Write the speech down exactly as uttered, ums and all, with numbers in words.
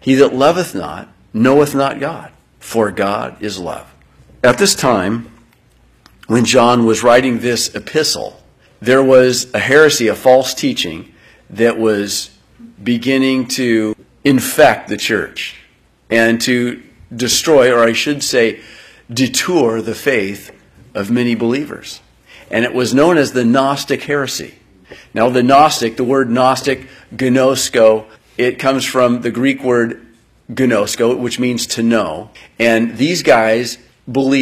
He that loveth not knoweth not God, for God is love. At this time, when John was writing this epistle, there was a heresy, a false teaching that was beginning to infect the church and to destroy, or I should say, detour the faith of many believers. And it was known as the Gnostic heresy. Now the Gnostic, the word Gnostic, gnosko, it comes from the Greek word gnosko, which means to know. And these guys believed